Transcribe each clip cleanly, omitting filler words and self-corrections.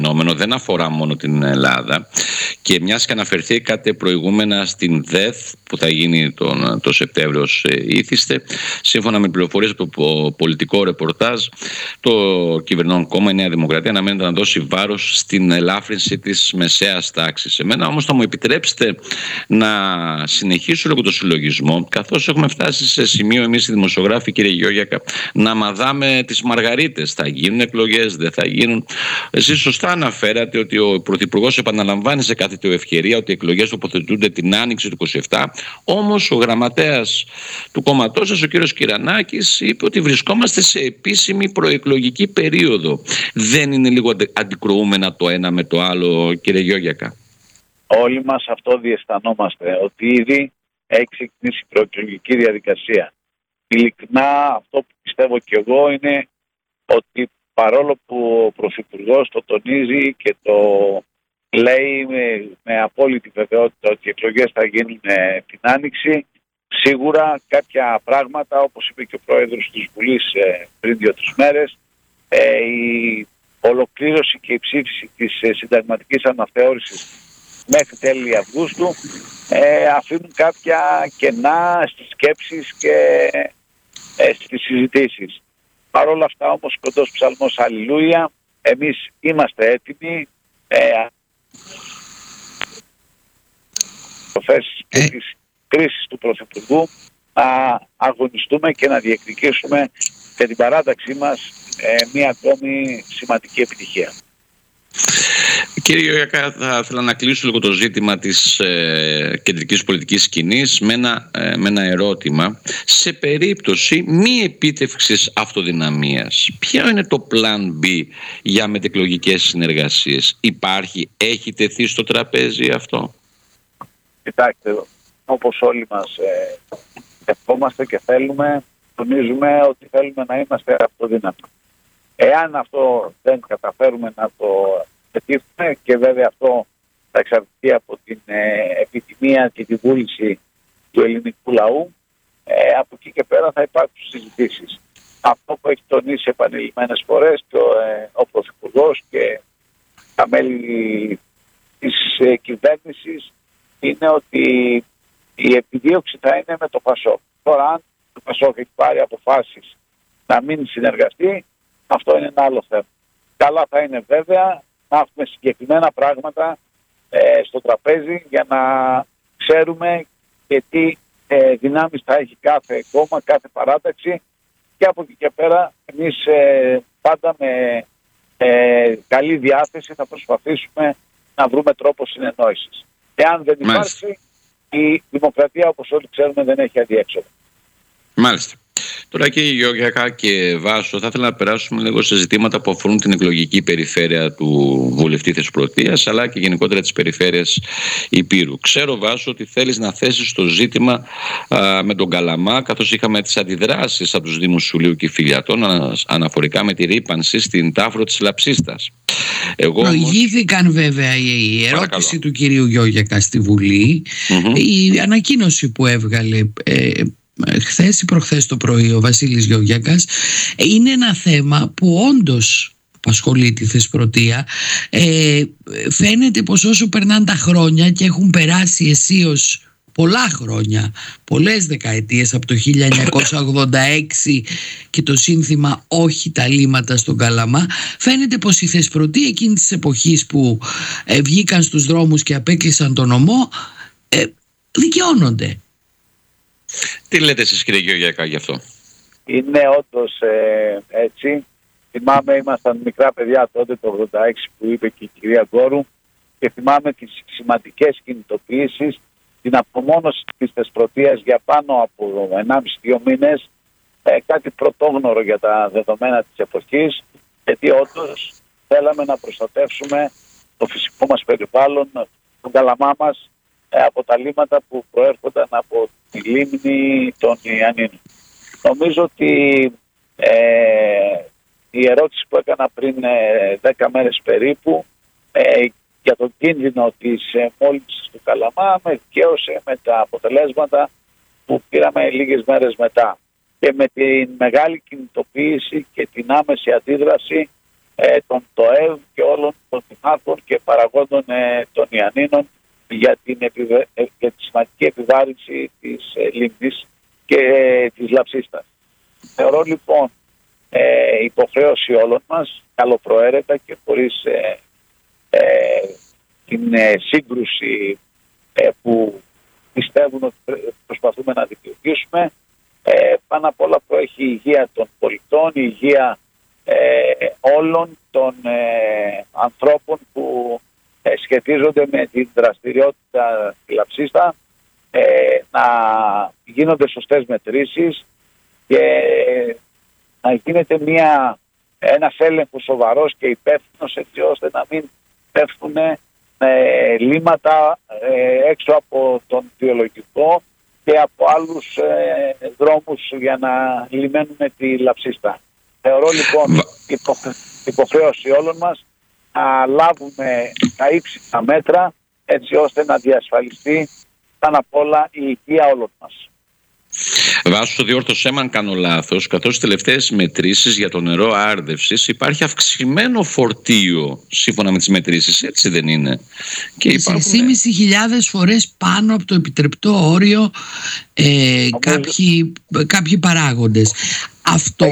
φαινόμενο δεν αφορά μόνο την Ελλάδα και μιας και αναφερθήκατε προηγούμενα στην ΔΕΘ που θα γίνει το Σεπτέμβριο ως ήθιστε, σύμφωνα με πληροφορίες από το πολιτικό ρεπορτάζ, το κυβερνών κόμμα η Νέα Δημοκρατία αναμένεται να δώσει βάρος στην ελάφρυνση της μεσαίας τάξης. Εμένα όμως θα μου επιτρέψετε να συνεχίσω λίγο το συλλογισμό, καθώς έχουμε φτάσει σε σημείο εμείς οι δημοσιογράφοι, κύριε Γιώργιακα, να μαδάμε τις μαργαρίτες. Θα γίνουν εκλογές, δεν θα γίνουν? Εσείς σωστά αναφέρατε ότι ο Πρωθυπουργός επαναλαμβάνει σε κάθε ευκαιρία ότι οι εκλογές τοποθετούνται την Άνοιξη του 27. Όμως ο γραμματέας του κόμματός σας, ο κύριος Κυρανάκης, είπε ότι βρισκόμαστε σε επίσημη προεκλογική περίοδο. Δεν είναι λίγο αντικρουόμενα το ένα με το άλλο, κύριε Γιώργιακα? Όλοι μας αυτό διαισθανόμαστε, ότι ήδη έχει ξεκινήσει η προεκλογική διαδικασία. Ειλικρινά αυτό που πιστεύω κι εγώ είναι ότι παρόλο που ο Πρωθυπουργός το τονίζει και το λέει με απόλυτη βεβαιότητα ότι οι εκλογές θα γίνουν την Άνοιξη, σίγουρα κάποια πράγματα, όπως είπε και ο Πρόεδρος της Βουλής πριν 2-3 μέρες, η ολοκλήρωση και η ψήφιση της συνταγματικής αναθεώρησης μέχρι τέλη Αυγούστου αφήνουν κάποια κενά στις σκέψεις και στις συζητήσεις. Παρ' όλα αυτά όμως, κοντός ψαλμός αλληλούια, εμείς είμαστε έτοιμοι προθέσεις και τις κρίσεις του Πρωθυπουργού να αγωνιστούμε και να διεκδικήσουμε για την παράταξή μας μία ακόμη σημαντική επιτυχία. Κύριε Γιώργιακα, θα ήθελα να κλείσω λίγο το ζήτημα της κεντρικής πολιτικής σκηνής με ένα ερώτημα. Σε περίπτωση μη επίτευξης αυτοδυναμίας, ποιο είναι το plan B για μετεκλογικές συνεργασίες? Έχει τεθεί στο τραπέζι αυτό? Κοιτάξτε, όπως όλοι μας ευχόμαστε και τονίζουμε ότι θέλουμε να είμαστε αυτοδύναμοι. Εάν αυτό δεν καταφέρουμε να το πετύχουμε, και βέβαια αυτό θα εξαρτηθεί από την επιθυμία και τη βούληση του ελληνικού λαού, από εκεί και πέρα θα υπάρξουν συζητήσεις. Αυτό που έχει τονίσει επανειλημμένες φορές και ο Πρωθυπουργός και τα μέλη της κυβέρνησης είναι ότι η επιδίωξη θα είναι με το ΠΑΣΟΚ. Τώρα, αν το ΠΑΣΟΚ έχει πάρει αποφάσεις να μην συνεργαστεί, αυτό είναι ένα άλλο θέμα. Καλά θα είναι βέβαια να έχουμε συγκεκριμένα πράγματα στο τραπέζι για να ξέρουμε και τι δυνάμεις θα έχει κάθε κόμμα, κάθε παράταξη, και από εκεί και πέρα εμείς πάντα με καλή διάθεση θα προσπαθήσουμε να βρούμε τρόπο συνεννόησης. Εάν δεν υπάρξει, η δημοκρατία, όπως όλοι ξέρουμε, δεν έχει αδιέξοδο. Μάλιστα. Τώρα, κύριε Γιώργιακα και Βάσο, θα ήθελα να περάσουμε λίγο σε ζητήματα που αφορούν την εκλογική περιφέρεια του βουλευτή Θεσπρωτείας, αλλά και γενικότερα τις περιφέρειες Ηπείρου. Ξέρω, Βάσο, ότι θέλεις να θέσεις το ζήτημα με τον Καλαμά, καθώς είχαμε τις αντιδράσεις από τους Δήμους Σουλείου και Φιλιατών αναφορικά με τη ρύπανση στην τάφρο της Λαψίστας. Προηγήθηκαν βέβαια η ερώτηση του κυρίου Γιώργιακα στη Βουλή, η ανακοίνωση που έβγαλε χθες ή προχθές το πρωί ο Βασίλης Γιώργιακας. Είναι ένα θέμα που όντως απασχολεί τη Θεσπρωτεία. Φαίνεται πως όσο περνάνε τα χρόνια, και έχουν περάσει αισίως πολλά χρόνια, πολλές δεκαετίες, από το 1986 και το σύνθημα «Όχι τα λίμματα στον Καλαμά», φαίνεται πως η Θεσπρωτεία εκείνης της εποχής που βγήκαν στους δρόμους και απέκλεισαν τον νομό δικαιώνονται. Τι λέτε εσείς, κύριε Γιώργιακα, γι' αυτό? Είναι όντως έτσι. Θυμάμαι, ήμασταν μικρά παιδιά τότε, το 86, που είπε και η κυρία Γκόρου, και θυμάμαι τις σημαντικές κινητοποιήσεις, την απομόνωση της Θεσπρωτείας για πάνω από 1,5-2 μήνες, κάτι πρωτόγνωρο για τα δεδομένα της εποχής, γιατί όντως θέλαμε να προστατεύσουμε το φυσικό μας περιβάλλον, τον Καλαμά μας, από τα λίμματα που προέρχονταν από τη λίμνη των Ιαννίνων. Νομίζω ότι η ερώτηση που έκανα πριν 10 μέρες περίπου για τον κίνδυνο της μόλυνσης του Καλαμά με δικαίωσε με τα αποτελέσματα που πήραμε λίγες μέρες μετά. Και με την μεγάλη κινητοποίηση και την άμεση αντίδραση των ΤΟΕΒ και όλων των δημάρχων και παραγόντων των Ιαννίνων για τη σημαντική επιβάρυνση της λίμνης και της Λαψίστας. Θεωρώ λοιπόν υποχρέωση όλων μας, καλοπροαίρετα και χωρίς την σύγκρουση που πιστεύουν ότι προσπαθούμε να δικαιολογήσουμε. Πάνω απ' όλα προέχει η υγεία των πολιτών, η υγεία όλων των ανθρώπων που σχετίζονται με την δραστηριότητα στη Λαψίστα, να γίνονται σωστές μετρήσεις και να γίνεται ένας έλεγχος σοβαρός και υπεύθυνος, έτσι ώστε να μην πέφτουν λίμματα έξω από τον βιολογικό και από άλλους δρόμους για να λιμένουμε τη Λαψίστα. Θεωρώ λοιπόν υποχρέωση όλων μας να λάβουμε τα ύψιστα μέτρα, έτσι ώστε να διασφαλιστεί πάνω απ' όλα η υγεία όλων μας. Βάσο, διόρθωσέ με αν κάνω λάθος, καθώς στις τελευταίες μετρήσεις για το νερό άρδευσης υπάρχει αυξημένο φορτίο σύμφωνα με τις μετρήσεις, έτσι δεν είναι? Και 3.500 φορές πάνω από το επιτρεπτό όριο κάποιοι παράγοντες. Αυτό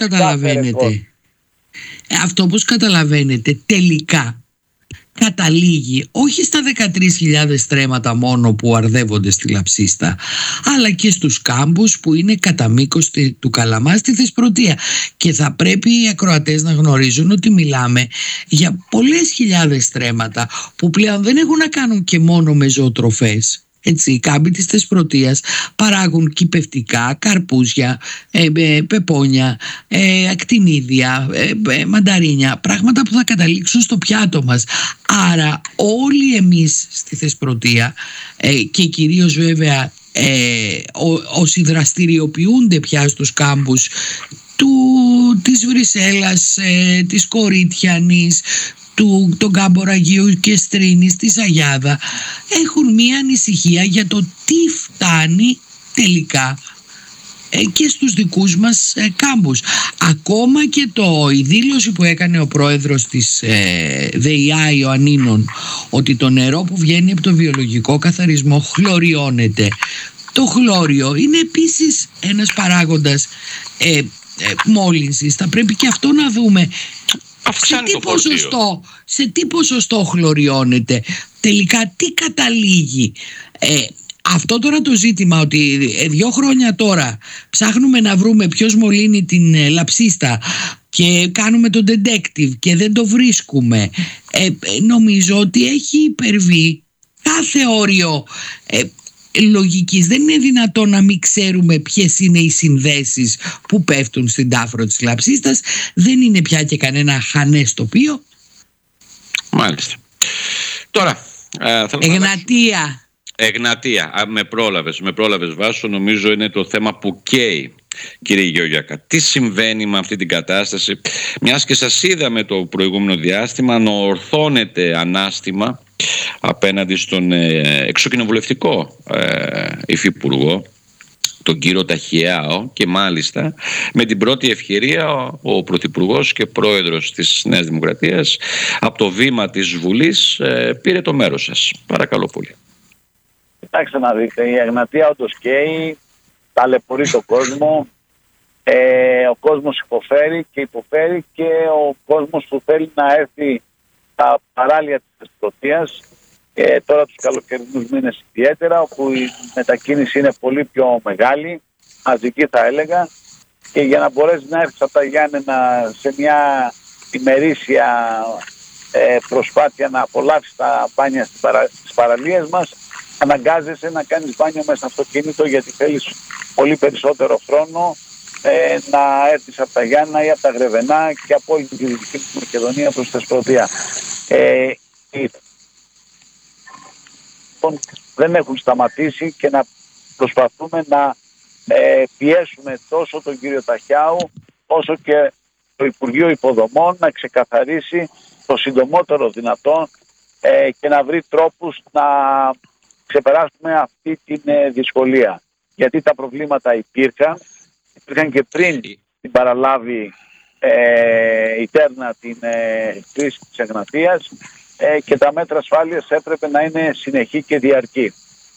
όπως καταλαβαίνετε τελικά καταλήγει όχι στα 13.000 στρέμματα μόνο που αρδεύονται στη Λαψίστα, αλλά και στους κάμπους που είναι κατά μήκος του Καλαμά στη Θεσπρωτεία. Και θα πρέπει οι ακροατές να γνωρίζουν ότι μιλάμε για πολλές χιλιάδες στρέμματα που πλέον δεν έχουν να κάνουν και μόνο με ζωοτροφές. Έτσι, οι κάμποι της Θεσπρωτείας παράγουν κυπευτικά, καρπούζια, πεπόνια, ακτινίδια, μανταρίνια, πράγματα που θα καταλήξουν στο πιάτο μας. Άρα όλοι εμείς στη Θεσπρωτεία και κυρίως βέβαια όσοι δραστηριοποιούνται πια στους κάμπους της Βρυσσέλας, της Κορίτιανης, τον κάμπο Ραγίου και Στρίνης, της Αγιάδα, έχουν μία ανησυχία για το τι φτάνει τελικά και στους δικούς μας κάμπους. Ακόμα και η δήλωση που έκανε ο πρόεδρος της ΔΕΙΑ Ιωαννίνων, ότι το νερό που βγαίνει από το βιολογικό καθαρισμό χλωριώνεται. Το χλώριο είναι επίσης ένας παράγοντας μόλυνσης. Θα πρέπει και αυτό να δούμε σε τι ποσοστό χλωριώνεται, τελικά τι καταλήγει. Αυτό τώρα το ζήτημα, ότι 2 χρόνια τώρα ψάχνουμε να βρούμε ποιος μολύνει την Λαψίστα και κάνουμε τον detective και δεν το βρίσκουμε, νομίζω ότι έχει υπερβεί κάθε όριο λογικής. Δεν είναι δυνατόν να μην ξέρουμε ποιες είναι οι συνδέσεις που πέφτουν στην τάφρο της Λαψίστας. Δεν είναι πια και κανένα χανές τοπίο. Μάλιστα. Τώρα Εγνατία. Με πρόλαβες Βάσο. Νομίζω είναι το θέμα που καίει, κύριε Γεωργιακά. Τι συμβαίνει με αυτή την κατάσταση, μιας και σας είδαμε το προηγούμενο διάστημα να ορθώνεται ανάστημα απέναντι στον εξοκοινοβουλευτικό υφυπουργό, τον κύριο Ταχιάο, και μάλιστα με την πρώτη ευκαιρία ο Πρωθυπουργός και Πρόεδρος της Νέας Δημοκρατίας από το βήμα της Βουλής πήρε το μέρος σας. Παρακαλώ πολύ. Κοιτάξτε να δείτε, η Εγνατία όντως καίει, ταλαιπωρεί τον κόσμο. Ο κόσμος υποφέρει και ο κόσμος που θέλει να έρθει στα παράλια της Θεσπρωτείας, τώρα τους καλοκαιρινούς μήνες ιδιαίτερα, όπου η μετακίνηση είναι πολύ πιο μεγάλη, μαζική θα έλεγα, και για να μπορέσει να έρθει από τα Γιάννενα σε μια ημερήσια προσπάθεια να απολαύσει τα μπάνια στις παραλίες μας, αναγκάζεσαι να κάνεις μπάνιο μέσα στο αυτοκίνητο, γιατί θέλεις πολύ περισσότερο χρόνο να έρθεις από τα Γιάννα ή από τα Γρεβενά και από όλη τη Δυτική Μακεδονία προς τη Θεσπρωτεία. Δεν έχουν σταματήσει και να προσπαθούμε να πιέσουμε τόσο τον κύριο Ταχιάου όσο και το Υπουργείο Υποδομών να ξεκαθαρίσει το συντομότερο δυνατόν και να βρει τρόπους να ξεπεράσουμε αυτή την δυσκολία. Γιατί τα προβλήματα υπήρχαν και πριν την παραλάβει η Τέρνα την κρίση της Εγνατίας και τα μέτρα ασφάλειας έπρεπε να είναι συνεχή και διαρκή.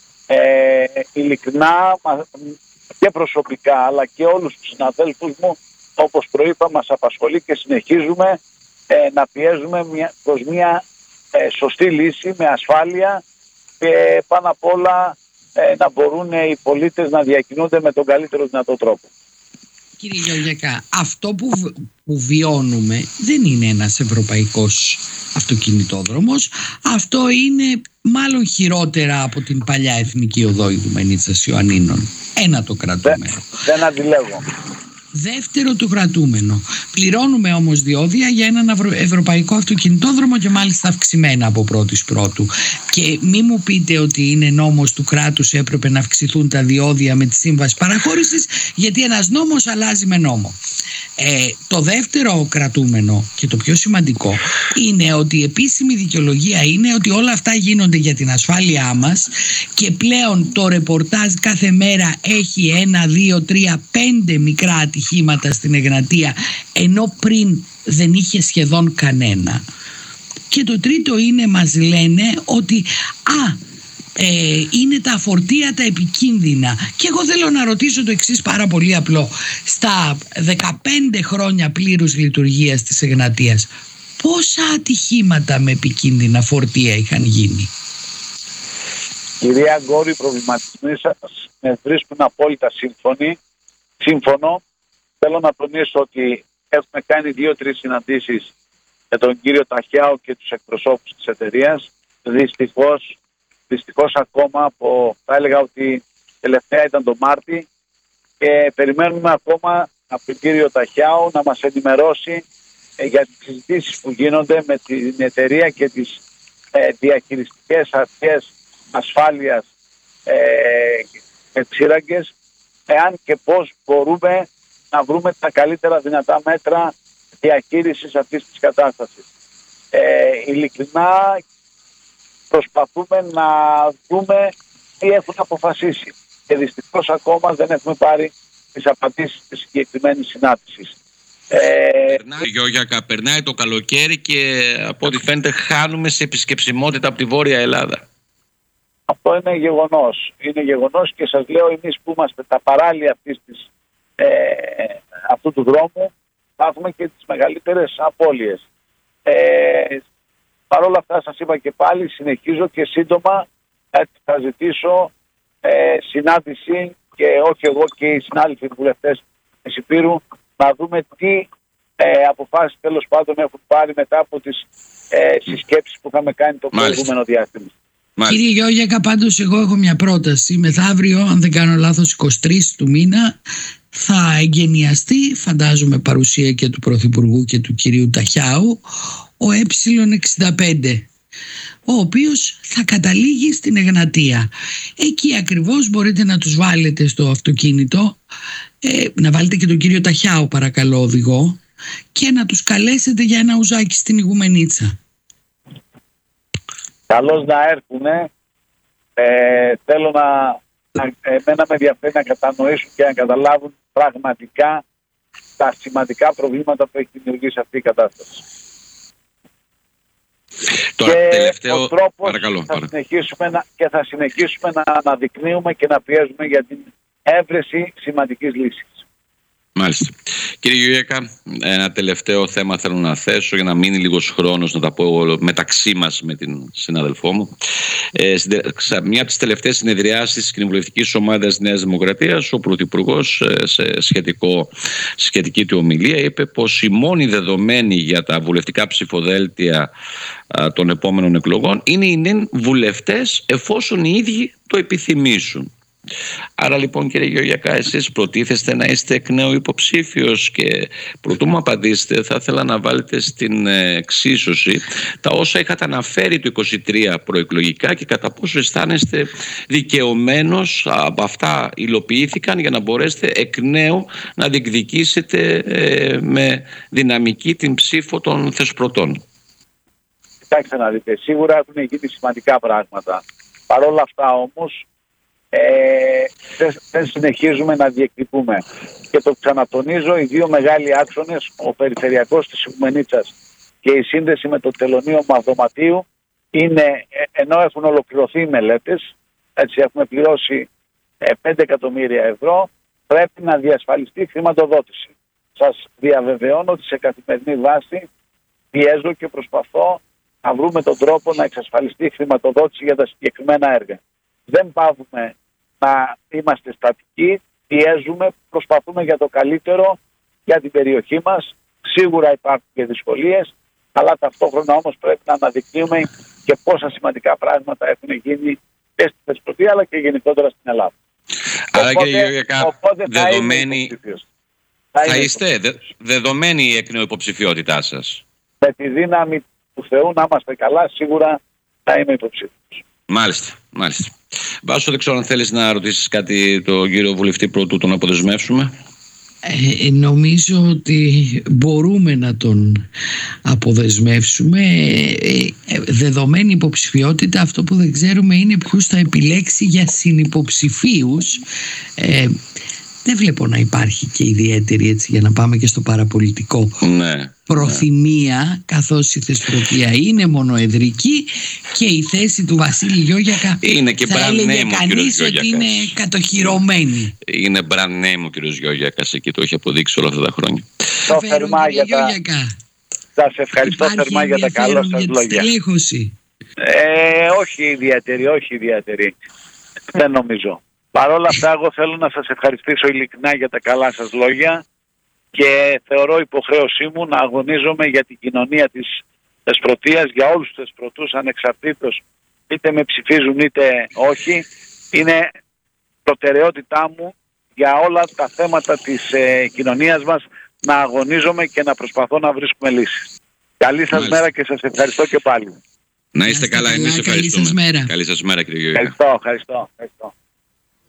Ειλικρινά και προσωπικά αλλά και όλους τους συναδέλφους μου, όπως προείπα, μας απασχολεί και συνεχίζουμε να πιέζουμε προς μια σωστή λύση με ασφάλεια και πάνω απ' όλα να μπορούν οι πολίτες να διακινούνται με τον καλύτερο δυνατό τρόπο. Κύριε Γεωργιακά, αυτό που βιώνουμε δεν είναι ένας ευρωπαϊκός αυτοκινητόδρομος. Αυτό είναι μάλλον χειρότερα από την παλιά εθνική οδό Ιδουμενίτσας Ιωαννίνων. Ένα το κρατούμενο. Δεν αντιλέγω. Δεύτερο το κρατούμενο. Πληρώνουμε όμως διόδια για έναν ευρωπαϊκό αυτοκινητόδρομο και μάλιστα αυξημένα από 1η Πρώτου. Και μη μου πείτε ότι είναι νόμος του κράτους, έπρεπε να αυξηθούν τα διόδια με τη σύμβαση παραχώρησης, γιατί ένας νόμος αλλάζει με νόμο. Το δεύτερο κρατούμενο και το πιο σημαντικό είναι ότι η επίσημη δικαιολογία είναι ότι όλα αυτά γίνονται για την ασφάλειά μας και πλέον το ρεπορτάζ κάθε μέρα έχει 1, 2, 3, 5 μικρά ατυχήματα στην Εγνατία, ενώ πριν δεν είχε σχεδόν κανένα. Και το τρίτο είναι, μας λένε ότι είναι τα φορτία τα επικίνδυνα. Και εγώ θέλω να ρωτήσω το εξής πάρα πολύ απλό. Στα 15 χρόνια πλήρους λειτουργίας της Εγνατίας, πόσα ατυχήματα με επικίνδυνα φορτία είχαν γίνει? Κυρία Γκόρη, οι προβληματισμοί σας με βρίσκουν απόλυτα σύμφωνο. Θέλω να τονίσω ότι έχουμε κάνει 2-3 συναντήσεις με τον κύριο Ταχιάου και τους εκπροσώπους της εταιρείας. Δυστυχώς ακόμα θα έλεγα ότι τελευταία ήταν το Μάρτι και περιμένουμε ακόμα από τον κύριο Ταχιάου να μας ενημερώσει για τις συζητήσεις που γίνονται με την εταιρεία και τις διαχειριστικές αρχές ασφάλειας εξήραγγες, εάν και πώς μπορούμε να βρούμε τα καλύτερα δυνατά μέτρα διαχείρισης αυτής της κατάστασης. Ειλικρινά προσπαθούμε να δούμε τι έχουν αποφασίσει και δυστυχώς ακόμα δεν έχουμε πάρει τις απαντήσεις της συγκεκριμένης συνάντησης. Περνάει το καλοκαίρι και από ό,τι φαίνεται χάνουμε σε επισκεψιμότητα από τη Βόρεια Ελλάδα. Αυτό είναι γεγονός. Είναι γεγονός και σας λέω, εμείς που είμαστε τα παράλια αυτού του δρόμου θα έχουμε και τις μεγαλύτερες απώλειες. Παρ' όλα αυτά σας είπα και πάλι, συνεχίζω και σύντομα θα ζητήσω συνάντηση και όχι εγώ και οι συνάδελφοι βουλευτές της Ηπείρου να δούμε τι αποφάσεις τέλος πάντων έχουν πάρει μετά από τις συσκέψεις που είχαμε κάνει το προηγούμενο διάστημα. Κύριε Γιώργιακα, πάντως εγώ έχω μια πρόταση. Μεθαύριο, αν δεν κάνω λάθος, 23 του μήνα θα εγκαινιαστεί, φαντάζομαι παρουσία και του Πρωθυπουργού και του κυρίου Ταχιάου, ο Ε65, ο οποίος θα καταλήγει στην Εγνατία. Εκεί ακριβώς μπορείτε να τους βάλετε στο αυτοκίνητο, να βάλετε και τον κύριο Ταχιάου παρακαλώ οδηγό, και να τους καλέσετε για ένα ουζάκι στην Ιγουμενίτσα. Καλώς να έρθουνε. Θέλω εμένα με ενδιαφέρει να κατανοήσουν και να καταλάβουν πραγματικά τα σημαντικά προβλήματα που έχει δημιουργήσει αυτή η κατάσταση. Τώρα, και τελευταίο, ο τρόπος παρακαλώ. Θα συνεχίσουμε να αναδεικνύουμε και να πιέζουμε για την έβρεση σημαντικής λύσης. Μάλιστα. Κύριε Γιώργιακα, ένα τελευταίο θέμα θέλω να θέσω για να μείνει λίγος χρόνος να τα πω μεταξύ μας με την συνάδελφό μου. Μια από τις τελευταίες συνεδριάσεις της κοινοβουλευτικής ομάδας Νέας Δημοκρατίας, ο Πρωθυπουργός σε σχετική του ομιλία είπε πως η μόνη δεδομένη για τα βουλευτικά ψηφοδέλτια των επόμενων εκλογών είναι οι νέοι βουλευτές, εφόσον οι ίδιοι το επιθυμήσουν. Άρα λοιπόν, κύριε Γεωργιακά, εσείς προτίθεστε να είστε εκ νέου υποψήφιος και προτού μου απαντήσετε θα ήθελα να βάλετε στην εξίσωση τα όσα είχατε αναφέρει το 2023 προεκλογικά και κατά πόσο αισθάνεστε δικαιωμένος από αυτά υλοποιήθηκαν για να μπορέσετε εκ νέου να διεκδικήσετε με δυναμική την ψήφο των θεσπρωτών. Κοιτάξτε να δείτε, σίγουρα έχουν γίνει σημαντικά πράγματα. Παρ' όλα αυτά όμως δεν συνεχίζουμε να διεκδικούμε. Και το ξανατονίζω, οι δύο μεγάλοι άξονες, ο περιφερειακός της Οικουμενίτσας και η σύνδεση με το τελωνείο Μαυροματίου, είναι, ενώ έχουν ολοκληρωθεί οι μελέτες, έτσι έχουμε πληρώσει 5 εκατομμύρια ευρώ, πρέπει να διασφαλιστεί χρηματοδότηση. Σας διαβεβαιώνω ότι σε καθημερινή βάση πιέζω και προσπαθώ να βρούμε τον τρόπο να εξασφαλιστεί χρηματοδότηση για τα συγκεκριμένα έργα. Δεν πάβουμε να είμαστε στατικοί, πιέζουμε, προσπαθούμε για το καλύτερο για την περιοχή μας. Σίγουρα υπάρχουν και δυσκολίες, αλλά ταυτόχρονα όμως πρέπει να αναδεικνύουμε και πόσα σημαντικά πράγματα έχουν γίνει και στη Θεσπρωτεία αλλά και γενικότερα στην Ελλάδα. Άρα κύριε Γεωργιακά, θα είστε δεδομένη η εκ νέου υποψηφιότητά σας? Με τη δύναμη του Θεού, να είμαστε καλά, σίγουρα θα είμαι υποψήφιος. Μάλιστα. Βάσο, δεν ξέρω αν θέλεις να ρωτήσεις κάτι τον κύριο βουλευτή πρωτού τον αποδεσμεύσουμε. Νομίζω ότι μπορούμε να τον αποδεσμεύσουμε. Δεδομένη υποψηφιότητα, αυτό που δεν ξέρουμε είναι ποιους θα επιλέξει για συνυποψηφίους. Δεν βλέπω να υπάρχει και ιδιαίτερη, έτσι, για να πάμε και στο παραπολιτικό, προθυμία, καθώς η Θεσπρωτεία είναι μονοεδρική και η θέση του Βασίλη Γιώγιακα είναι και θα έλεγε κανείς ότι είναι κατοχυρωμένη. Είναι brand name ο κύριος Γιώγιακας, εκεί το έχει αποδείξει όλα αυτά τα χρόνια. Σας ευχαριστώ θερμά για τα καλά σας λόγια. Όχι ιδιαίτερη. Δεν νομίζω. Παρ' όλα αυτά, εγώ θέλω να σας ευχαριστήσω ειλικρινά για τα καλά σας λόγια και θεωρώ υποχρέωσή μου να αγωνίζομαι για την κοινωνία της Θεσπρωτείας, για όλους τους Θεσπρωτούς ανεξαρτήτως είτε με ψηφίζουν είτε όχι. Είναι προτεραιότητά μου για όλα τα θέματα της κοινωνίας μας να αγωνίζομαι και να προσπαθώ να βρίσκουμε λύσεις. Καλή σας μέρα και σας ευχαριστώ και πάλι. Να είστε καλά, εμείς ευχαριστούμε. Καλή σας μέρα κύριε Γιώργη. Ευχαριστώ.